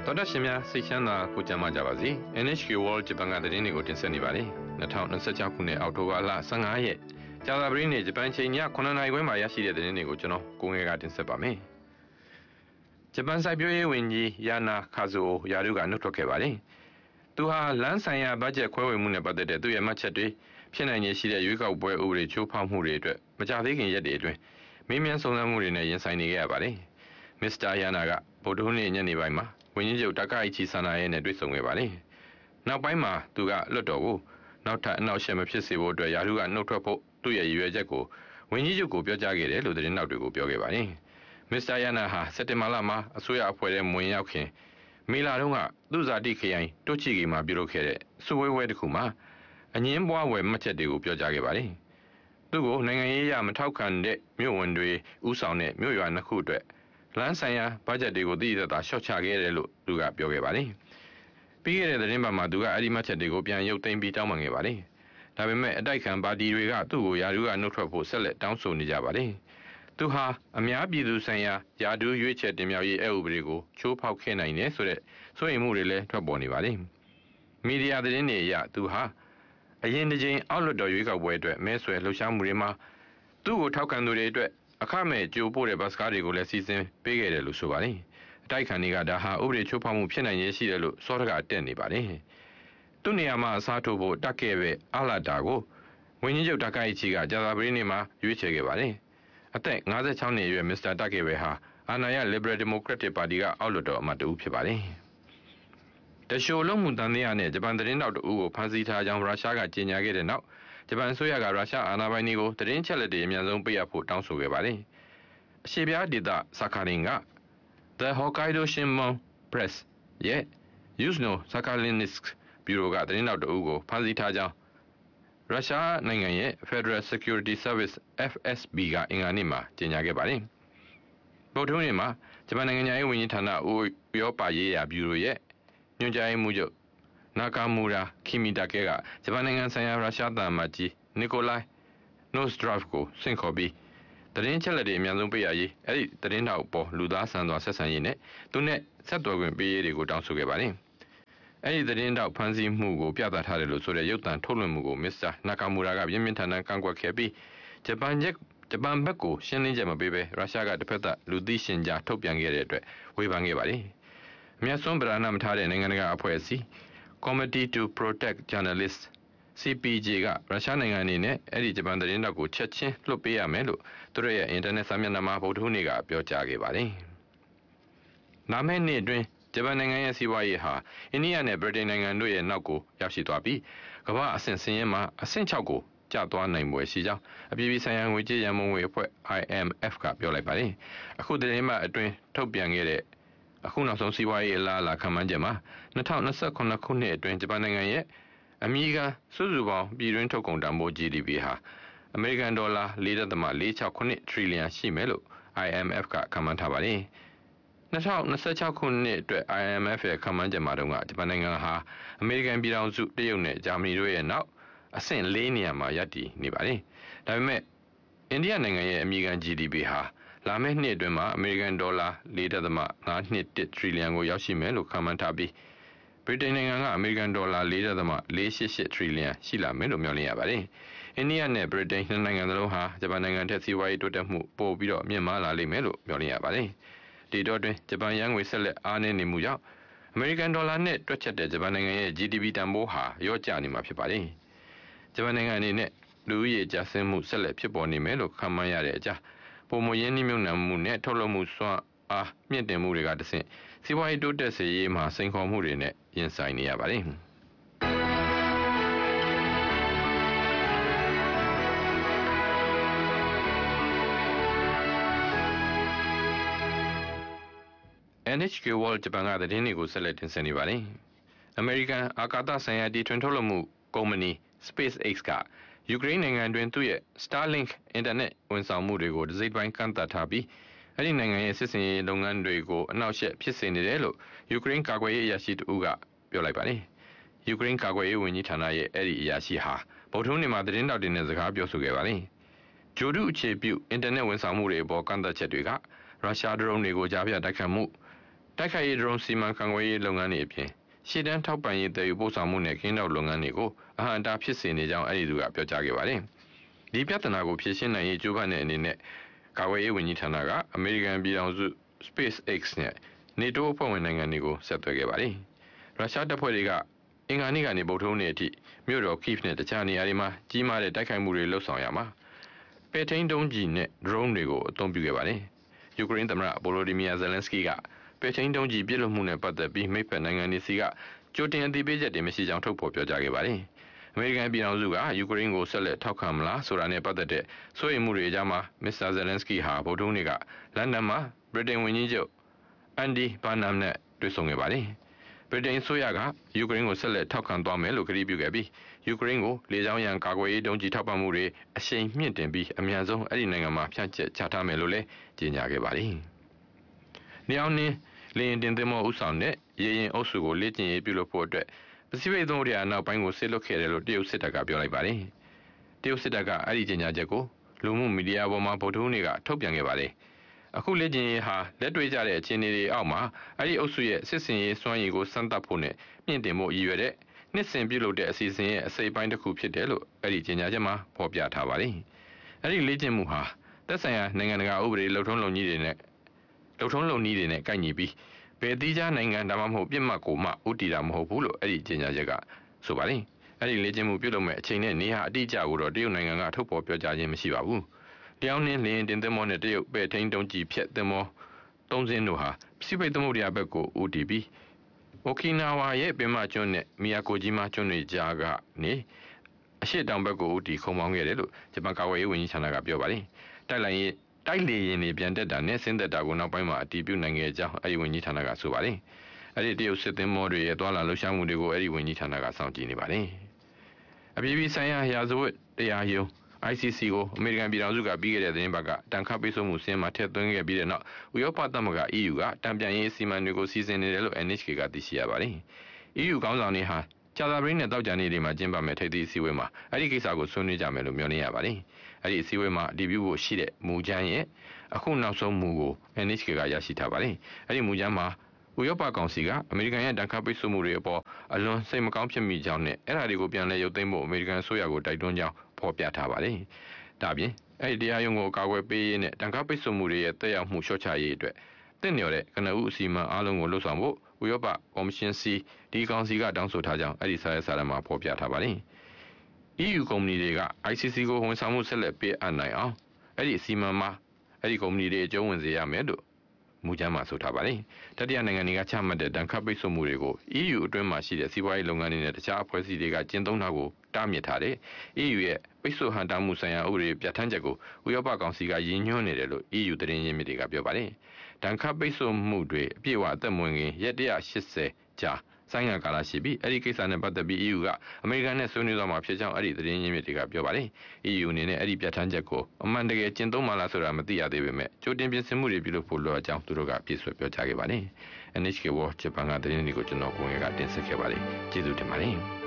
တော်တော်ရှင်များစိတ်ချမ်းသာကိုကြမ်းမကြပါစေ NHK World ဂျပန်ကသတင်းတွေကိုတင်ဆက်နေပါတယ်2026ခုနှစ်အောက်တိုဘာလ15ရက်ကြာသပတေးနေ့ဂျပန်ချိန်ည9:00နာရီခွဲမှာရရှိတဲ့သတင်းတွေကိုကျွန်တော်ကိုငယ်ကတင်ဆက်ပါမယ်ဂျပန်စိုက်ပျိုးရေးဝန်ကြီးယာနာခါဇိုယာရုကနှုတ်ထွက်ခဲ့ပါတယ်သူဟာလမ်းဆိုင်ရာဘတ်ဂျက်ခွဲဝေမှုနဲ့ပတ်သက်တဲ့သူ့ရဲ့မှတ်ချက်တွေဖြစ်နိုင်ရရှိတဲ့ရွေးကောက်ပွဲဥပဒေချိုးဖောက်မှုတွေအတွက်မကြသေးခင်ရက်တွေအတွင်းမေးမြန်းစုံစမ်းမှုတွေနဲ့ရင်ဆိုင်နေခဲ့ရပါတယ်မစ္စတာယာနာကဗုဒ္ဓဟူးနေ့ညနေပိုင်းမှာဝန်ကြီးချုပ်taka ichi sanae နဲ့တွေ့ဆုံခဲ့ပါတယ်။နောက်ပိုင်းမှာသူကလွတ်တော်ကိုနောက်ထပ်အနောက်ရှက်မဖြစ်စေဖို့အတွက်ယာရုကနှုတ်ထွက်ဖို့သူ့ရဲ့ရည်ရွယ်ချက်ကိုဝန်ကြီးချုပ်ကိုပြောကြားခဲ့တယ်လို့သတင်းတောက်တွေကိုပြောခဲ့ပါတယ်။မစ္စတာယာနာဟာစက်တင်ဘာလမှာအစိုးရအဖွဲ့ထဲဝင်ရောက်ခင်မေလတုန်းကသူ့ဇာတိခရိုင်တိုချီကီမှာပြုလုပ်ခဲ့တဲ့စုဝေးပွဲတစ်ခုမှာအငင်းပွားဝယ်မှတ်ချက်တွေကိုပြောကြားခဲ့ပါတယ်။သူ့ကိုနိုင်ငံရေးအရမထောက်ခံတဲ့မြို့ဝန်တွေဥဆောင်တဲ့မြို့ရွာနှစ်ခုအတွက်လမ်းဆိုင်ရာဘတ်ဂျက်တွေကိုတည်ရတာရှော့ချခဲ့တယ်လို့သူကပြောခဲ့ပါတယ်။ပြီးခဲ့တဲ့သတင်းပတ်မှာသူကအဲ့ဒီမှတ်ချက်တွေကိုပြန်ရုပ်သိမ်းပြီးတောင်းပန်ခဲ့ပါတယ်။ဒါပေမဲ့အတိုက်ခံပါတီတွေကသူ့ကိုယာရုကနှုတ်ထွက်ဖို့ဆက်လက်တောင်းဆိုနေကြပါတယ်။သူဟာအများပြည်သူဆိုင်ရာယာဒူးရွေးချယ်တင်မြှောက်ရေးအဥပဒေကိုချိုးဖောက်ခဲ့နိုင်တယ်ဆိုတဲ့စိုးရိမ်မှုတွေလည်းထွက်ပေါ်နေပါတယ်။မီဒီယာသတင်းတွေအရသူဟာအရင်တစ်ချိန်အောက်လွှတ်တော်ရွေးကောက်ပွဲအတွက်မဲဆွယ်လှုပ်ရှားမှုတွေမှာသူ့ကိုထောက်ခံသူတွေအတွက်အခမဲ့ကြိုပို့တဲ့ဘတ်စကားတွေကိုလည်းစီစဉ်ပေးခဲ့တယ်လို့ဆိုပါတယ်။အတိုက်ခံတွေကဒါဟာဥပဒေချိုးဖောက်မှုဖြစ်နိုင်ရရှိတယ်လို့စောတကတက်နေပါတယ်။သူ့နေရာမှာအစားထိုးဖို့တက်ခဲ့ပဲအလာတာကိုဝန်ကြီးချုပ်taka ichiကကြာသပတေးနေ့မှာရွေးချယ်ခဲ့ပါတယ်။အသက်56နှစ်အရွယ်မစ္စတာတက်ခဲ့ပဲဟာအာဏာရ Liberal Democratic Party ကအောက်လွှတ်တော်အမတ်တဦးဖြစ်ပါတယ်။တရှိုလုံးမှုတန်တရားနဲ့ဂျပန်သတင်းတောက်တဦးကိုဖမ်းဆီးထားကြောင်းရုရှားကကြေညာခဲ့တဲ့နောက်ဂျပန်အစိုးရကရုရှားအာဏာပိုင်တွေကိုသတင်းချက်လက်တွေအများဆုံးပေးအပ်ဖို့တောင်းဆိုခဲ့ပါတယ်။အရှေ့ပြားဒေသဆာခါရင်က The Hokkaido Shimbun Press ရဲ့ Yuzno Sakhalinsk ဘျူရိုကသတင်းတောက်တဦးကိုဖမ်းဆီးထားကြောင်းရုရှားနိုင်ငံရဲ့ Federal Security Service FSB ကအင်္ဂါနေ့မှာကြေညာခဲ့ပါတယ်။ဗုဒ္ဓဟူးနေ့မှာဂျပန်နိုင်ငံရေးဝန်ကြီးဌာနဥရောပရေးရာဘျူရိုရဲ့ညွှန်ကြားရေးမှူးချုပ်နာကာမူရာခီမီတာကဲကဂျပန်နိုင်ငံဆိုင်ရာရုရှားသံအမတ်ကြီးနီကိုလိုင်နို့စဒရော့ဖ်ကိုဆင့်ခေါ်ပြီးသတင်းချက်လက်တွေအများဆုံးပေးရရေးအဲ့ဒီသတင်းတောက်ပေါ်လူသားဆန်စွာဆက်ဆံရေးနဲ့သူနဲ့ဆက်သွယ်ခွင့်ပေးရေးတွေကိုတောင်းဆိုခဲ့ပါတယ်။အဲ့ဒီသတင်းတောက်ဖန်ဆီးမှုကိုပြသထားတယ်လို့ဆိုတဲ့ရုပ်သံထုတ်လွှင့်မှုကိုမစ္စတာနာကာမူရာကပြင်းပြင်းထန်ထန်ကန့်ကွက်ခဲ့ပြီးဂျပန်ဘက်ကိုရှင်းလင်းချက်မပေးဘဲရုရှားကတစ်ဖက်သက်လူသိရှင်ကြားထုတ်ပြန်ခဲ့တဲ့အတွက်ဝေဖန်ခဲ့ပါတယ်။အများဆုံးဗราဏမထားတဲ့နိုင်ငံတကာအဖွဲ့အစည်း Committee to Protect Journalists CPJ ကရုရှားနိုင်ငံအနေနဲ့အဲ့ဒီဂျပန်သတင်းတောက်ကိုချက်ချင်းလွှတ်ပေးရမယ်လို့သူတို့ရဲ့အင်တာနက်စာမျက်နှာမှာဗုဒ္ဓဟူးနေ့ကပြောကြားခဲ့ပါတယ်။လာမယ့်နှစ်အတွင်းဂျပန်နိုင်ငံရဲ့စီးပွားရေးဟာအိန္ဒိယနဲ့ဗြိတိန်နိုင်ငံတို့ရဲ့နောက်ကိုရောက်ရှိသွားပြီးကမ္ဘာအဆင့်စင်းရဲမှာအဆင့်6ကိုကျသွားနိုင်ပွဲရှိကြောင်းအပြည်ပြည်ဆိုင်ရာငွေကြေးရန်ပုံငွေအဖွဲ့ IMF ကပြောလိုက်ပါတယ်။အခုသတင်းမှအတွင်းထုတ်ပြန်ခဲ့တဲ့အခုနောက်ဆုံးစီးပွားရေးအလားအလာခန့်မှန်းချက်မှာ2028ခုနှစ်အတွင်းဂျပန်နိုင်ငံရဲ့အမေရိကန်စုစုပေါင်းပြည်တွင်းထုတ်ကုန်တန်ဖိုး GDP ဟာအမေရိကန်ဒေါ်လာ4.469 ထရီလီယံရှိမယ်လို့ IMF ကခန့်မှန်းထားပါတယ်။2026ခုနှစ်အတွက် IMF ရဲ့ခန့်မှန်းချက်မှာတော့ဂျပန်နိုင်ငံဟာအမေရိကန်ပြည်ထောင်စုတရုတ်နဲ့ဂျာမနီတို့ရဲ့နောက်အဆင့်4နေရာမှာရပ်တည်နေပါတယ်။ဒါပေမဲ့အိန္ဒိယနိုင်ငံရဲ့အမေရိကန် GDP ဟာလာမယ့်နှစ်အတွင်းမှာအမေရိကန်ဒေါ်လာ4.521 ထရီလီယံကိုရောက်ရှိမယ်လို့ခန့်မှန်းထားပြီးဗြိတိန်နိုင်ငံကအမေရိကန်ဒေါ်လာ4.488 ထရီလီယံရှိလာမယ်လို့မျှော်လင့်ရပါတယ်။အိန္ဒိယနဲ့ဗြိတိန်နှစ်နိုင်ငံသလုံးဟာဂျပန်နိုင်ငံထက်စီးပွားရေးတိုးတက်မှုပိုပြီးတော့မြင့်မားလာလိမ့်မယ်လို့မျှော်လင့်ရပါတယ်။ဒီတော့တွင်ဂျပန်ယန်းငွေဆက်လက်အားနည်းနေမှုကြောင့်အမေရိကန်ဒေါ်လာနဲ့တွက်ချက်တဲ့ဂျပန်နိုင်ငံရဲ့ GDP တန်ဖိုးဟာရော့ကျနေမှာဖြစ်ပါတယ်။ဂျပန်နိုင်ငံအနေနဲ့လူဦးရေကျဆင်းမှုဆက်လက်ဖြစ်ပေါ်နေမယ်လို့ခန့်မှန်းရတဲ့အကြောင်းပုံမရင်းနှီးမြှုပ်နှံမှုနဲ့ထုတ်လုပ်မှုစွမ်းအားမြင့်တင်မှုတွေကတဆင့်စီးပွားရေးတိုးတက်စေရေးမှာစိန်ခေါ်မှုတွေနဲ့ရင်ဆိုင်နေရပါတယ်။ NHK World ဂျပန်ကသတင်းတွေကိုဆက်လက်တင်ဆက်နေပါတယ်။ American အာကာသဆိုင်ရာတီထွင်ထုတ်လုပ်မှုကုမ္ပဏီ SpaceX ကယူကရိန်းနိုင်ငံတွင်သူ့ရဲ့ Starlink အင်တာနက်ဝန်ဆောင်မှုတွေကိုတစ်စိတ်ပိုင်းကန့်သတ်ထားပြီးအဲ့ဒီနိုင်ငံရဲ့စစ်စင်ရေးလုပ်ငန်းတွေကိုအနှောက်အယှက်ဖြစ်စေနေတယ်လို့ယူကရိန်းကာကွယ်ရေးအရာရှိတဦးကပြောလိုက်ပါတယ်။ယူကရိန်းကာကွယ်ရေးဝန်ကြီးဌာနရဲ့အဲ့ဒီအရာရှိဟာဗုဒ္ဓဟူးနေ့မှာသတင်းတောက်တင်တဲ့စကားပြောဆိုခဲ့ပါတယ်။ဂျိုဒုအခြေပြုအင်တာနက်ဝန်ဆောင်မှုတွေအပေါ်ကန့်သတ်ချက်တွေကရုရှားဒရုန်းတွေကိုကြားဖြတ်တိုက်ခတ်မှုတိုက်ခိုက်ရေး drone စီမံခန့်ခွဲရေးလုပ်ငန်းတွေအပြင်ရှေ့တန်းထောက်ပံ့ရေးတည်ယူပို့ဆောင်မှုနဲ့ခင်းတောက်လုပ်ငန်းတွေကိုအဟံတာဖြစ်စေနေကြောင်းအဲ့ဒီသူကပြောကြားခဲ့ပါတယ်။ဒီပြဿနာကိုဖြေရှင်းနိုင်ရေးကြိုးပမ်းတဲ့အနေနဲ့ကာကွယ်ရေးဝန်ကြီးဌာနကအမေရိကန်ပြည်ထောင်စု SpaceX နဲ့ NATO အဖွဲ့ဝင်နိုင်ငံတွေကိုဆက်သွယ်ခဲ့ပါတယ်။ရုရှားတပ်ဖွဲ့တွေကအင်္ဂါနေ့ကနေဗုဒ္ဓဟူးနေ့အထိမြို့တော် Kyiv နဲ့တခြားနေရာတွေမှာကြီးမားတဲ့တိုက်ခိုက်မှုတွေလှုပ်ဆောင်ရမှာပဲ့ထိန်းဒုံးကျည်နဲ့ drone တွေကိုအသုံးပြုခဲ့ပါတယ်။ယူကရိန်းသမ္မတဗိုလိုဒီမီယာဇယ်လန်စကီကပဲ့ထိန်းဒုံးကျည်ပြစ်လွှတ်မှုနဲ့ပတ်သက်ပြီးမိတ်ဖက်နိုင်ငံတွေစီကကြိုတင်အသိပေးချက်တွေမရှိကြောင်းထုတ်ဖော်ပြောကြားခဲ့ပါတယ်။အမေရိကန်ပြည်ထောင်စုကယူကရိန်းကိုဆက်လက်ထောက်ခံမလားဆိုတာနဲ့ပတ်သက်တဲ့စိုးရိမ်မှုတွေအကြားမှာမစ္စတာဇယ်လန်စကီဟာဗုဒ္ဓဟူးနေ့ကလန်ဒန်မှာဗြိတိန်ဝန်ကြီးချုပ်အန်ဒီဘာနမ်နဲ့တွေ့ဆုံခဲ့ပါတယ်။ဗြိတိန်အစိုးရကယူကရိန်းကိုဆက်လက်ထောက်ခံသွားမယ်လို့ကတိပြုခဲ့ပြီးယူကရိန်းကိုလေကြောင်းရန်ကာကွယ်ရေးဒုံးကျည်ထောက်ပံ့မှုတွေအရှိန်မြင့်တင်ပြီးအများဆုံးအဲ့ဒီနိုင်ငံမှာဖြန့်ကျက်ချထားမယ်လို့လည်းကြေညာခဲ့ပါတယ်။နေအောင်နင်းလေရင်တင်သင်္ဘောဥဆောင်တဲ့ရေရင်အုပ်စုကိုလေ့ကျင့်ရေးပြုလုပ်ဖို့အတွက်ပစိဖိတ်သမုဒ္ဒရာနောက်ပိုင်းကိုဆေးလွတ်ခဲ့တယ်လို့တရုတ်စစ်တပ်ကပြောလိုက်ပါတယ်။တရုတ်စစ်တပ်ကအဲ့ဒီကြေညာချက်ကိုလူမှုမီဒီယာပေါ်မှာဗုဒ္ဓဟူးနေ့ကထုတ်ပြန်ခဲ့ပါတယ်။အခုလေ့ကျင့်ရေးဟာလက်တွေ့ကျတဲ့အခြေအနေတွေအောက်မှာအဲ့ဒီအုပ်စုရဲ့စစ်စင်ရေးစွမ်းရည်ကိုစမ်းသပ်ဖို့နဲ့မြင့်တင်ဖို့ရည်ရွယ်တဲ့နှစ်စဉ်ပြုလုပ်တဲ့အစီအစဉ်ရဲ့အစိပ်ပိုင်းတစ်ခုဖြစ်တယ်လို့အဲ့ဒီကြေညာချက်မှာဖော်ပြထားပါတယ်။အဲ့ဒီလေ့ကျင့်မှုဟာသက်ဆိုင်ရာနိုင်ငံတကာဥပဒေလုံထုံးလုံနည်းတွေနဲ့ကိုက်ညီပြီးဘယ်သီးခြားနိုင်ငံဒါမှမဟုတ်ပြစ်မှတ်ကိုမှဥတီတာမဟုတ်ဘူးလို့အဲ့ဒီကြေညာချက်ကဆိုပါတယ်။အဲ့ဒီလေ့ကျင့်မှုပြုလုပ်မဲ့အချိန်နဲ့နေဟာအတိအကျကိုတော့တရုတ်နိုင်ငံကထုတ်ဖော်ပြောကြားခြင်းမရှိပါဘူး။တရားနှင်းလင်းတင်သင်္ဘောနဲ့တရုတ်ပဲ့ထိန်းဒုံးကျည်ဖြတ်သင်္ဘော၃စင်းတို့ဟာပစိဖိတ်သမုဒ္ဒရာဘက်ကိုဥတီပြီးအိုကီနာဝါရဲ့ပင်မကျွန်းနဲ့မီယာကိုဂျီမာကျွန်းတွေကြားကနေအရှေ့တောင်ဘက်ကိုဥတီခုံမောင်းခဲ့တယ်လို့ဂျပန်ကာကွယ်ရေးဝန်ကြီးဌာနကပြောပါတယ်။တိုက်လေရင်တွေပြန်တက်တာနဲ့ဆင်းသက်တာကိုနောက်ပိုင်းမှာအတည်ပြုနိုင်ခဲ့ကြောင်းအဲဒီဝန်ကြီးဌာနကဆိုပါတယ်။အဲဒီတရုတ်စစ်သင်္ဘောတွေရဲ့သွာလာလှုပ်ရှားမှုတွေကိုအဲဒီဝန်ကြီးဌာနကစောင့်ကြည့်နေပါတယ်။အပြည်ပြည်ဆိုင်ရာရာဇဝတ်တရားရုံး ICC ကိုအမေရိကန်ပြည်ထောင်စုကပြီးခဲ့တဲ့သတင်းပတ်ကတန်ခါပိတ်ဆို့မှုစင်းမှာထည့်သွင်းခဲ့ပြီးတဲ့နောက်ဥရောပသမဂ္ဂ EU ကတံပြန်ရေးအစီအမံတွေကိုစီစဉ်နေတယ်လို့ NHK ကသိရှိရပါတယ်။ EU ခေါင်းဆောင်တွေဟာကြာသပတေးနဲ့တောက်ကြနေ့တွေမှာကျင်းပမဲ့ထိပ်သီးအစည်းအဝေးမှာအဲ့ဒီကိစ္စကိုဆွေးနွေးကြမယ်လို့မျှော်လင့်ရပါတယ်။အဲ့ဒီအစည်းအဝေးမှာအတည်ပြုဖို့ရှိတဲ့မူကြမ်းရဲ့အခုနောက်ဆုံးမူကို NHK ကရရှိထားပါတယ်။အဲ့ဒီမူကြမ်းမှာဥရောပကောင်စီကအမေရိကန်ရဲ့တန်ခါပိတ်ဆို့မှုတွေအပေါ်အလွန်စိတ်မကောင်းဖြစ်မိကြောင်းနဲ့အဲ့ဒါတွေကိုပြန်လည်ရုပ်သိမ်းဖို့အမေရိကန်အစိုးရကိုတိုက်တွန်းကြောင်းဖော်ပြထားပါတယ်။ဒါပြင်အဲ့ဒီတရားရုံးကိုကာကွယ်ပေးရေးနဲ့တန်ခါပိတ်ဆို့မှုတွေရဲ့တက်ရောက်မှုလျှော့ချရေးအတွက်တင့်လျော်တဲ့ကနဦးအစီအမံအားလုံးကိုလှုပ်ဆောင်ဖို့ဥရောပကော်မရှင်စီဒီကောင်စီကတောင်းဆိုထားကြောင်းအဲ့ဒီစာရွက်စာတမ်းမှာဖော်ပြထားပါတယ်။ EU ကုမ္ပဏီတွေက ICC ကိုဝန်ဆောင်မှုဆက်လက်ပေးအပ်နိုင်အောင်အဲ့ဒီအစီအမံမှာအဲ့ဒီကုမ္ပဏီတွေအကျုံးဝင်စေရမယ်လို့မူကြမ်းမှာဆိုထားပါတယ်။တတိယနိုင်ငံတွေကချမှတ်တဲ့တန်ခါပိတ်ဆို့မှုတွေကို EU အတွင်းမှာရှိတဲ့စီးပွားရေးလုပ်ငန်းတွေနဲ့တခြားအဖွဲ့အစည်းတွေကကျင့်သုံးတာကိုတားမြစ်ထားတဲ့ EU ရဲ့ပိတ်ဆို့ဟန့်တားမှုဆိုင်ရာဥပဒေပြဋ္ဌာန်းချက်ကိုဥရောပကောင်စီကရည်ညွှန်းနေတယ်လို့ EU သတင်းရင်းမြစ်တွေကပြောပါတယ်။တန်ခါပိတ်ဆို့မှုတွေအပြည့်အဝအသက်မဝင်ခင်ရက်180ကြာဆိုင်းငံ့ကာလရှိပြီးအဲ့ဒီကိစ္စနဲ့ပတ်သက်ပြီး EU ကအမေရိကန်နဲ့ဆွေးနွေးသွားမှာဖြစ်ကြောင်းအဲ့ဒီသတင်းရင်းမြစ်တွေကပြောပါတယ်။ EU အနေနဲ့အဲ့ဒီပြဋ္ဌာန်းချက်ကိုအမှန်တကယ်ကျင့်သုံးမှလားဆိုတာမသိရသေးပေမဲ့ကြိုတင်ပြင်ဆင်မှုတွေပြုလုပ်ဖို့လိုအပ်ကြောင်းသူတို့ကပြည့်စွက်ပြောကြားခဲ့ပါတယ်။ NHK World ဂျပန်ကသတင်းတွေကိုကျွန်တော်ကိုငယ်ကတင်ဆက်ခဲ့ပါတယ်။ကျေးဇူးတင်ပါတယ်။